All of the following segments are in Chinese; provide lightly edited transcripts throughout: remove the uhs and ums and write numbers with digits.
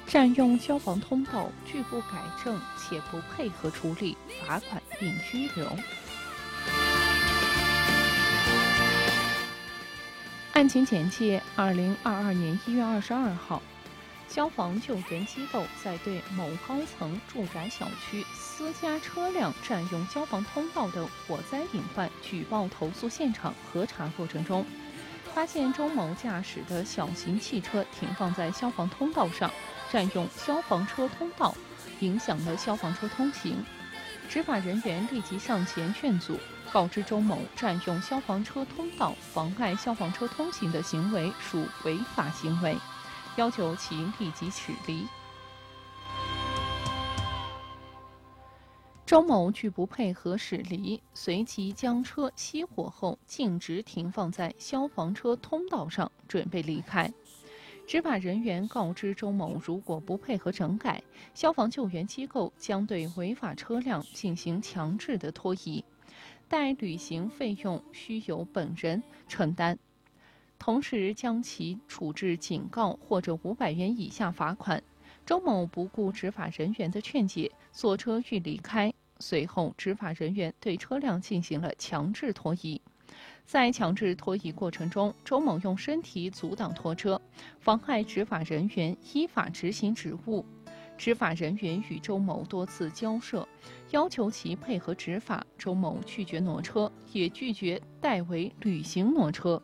占用消防通道，拒不改正且不配合处理，罚款并拘留。案情简介：2022年1月22号，消防救援机构在对某高层住宅小区私家车辆占用消防通道的火灾隐患举报投诉现场核查过程中，发现周某驾驶的小型汽车停放在消防通道上，占用消防车通道，影响了消防车通行。执法人员立即上前劝阻，告知周某占用消防车通道、妨碍消防车通行的行为属违法行为，要求其立即驶离。周某拒不配合驶离，随即将车熄火后径直停放在消防车通道上，准备离开。执法人员告知周某，如果不配合整改，消防救援机构将对违法车辆进行强制的拖移，待履行费用需由本人承担，同时将其处置警告或者500元以下罚款。周某不顾执法人员的劝解，坐车欲离开。随后，执法人员对车辆进行了强制拖移。在强制拖移过程中，周某用身体阻挡拖车，妨碍执法人员依法执行职务。执法人员与周某多次交涉，要求其配合执法，周某拒绝挪车，也拒绝代为履行挪车。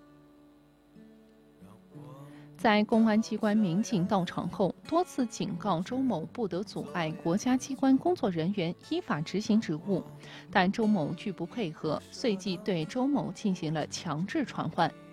在公安机关民警到场后，多次警告周某不得阻碍国家机关工作人员依法执行职务，但周某拒不配合，随即对周某进行了强制传唤。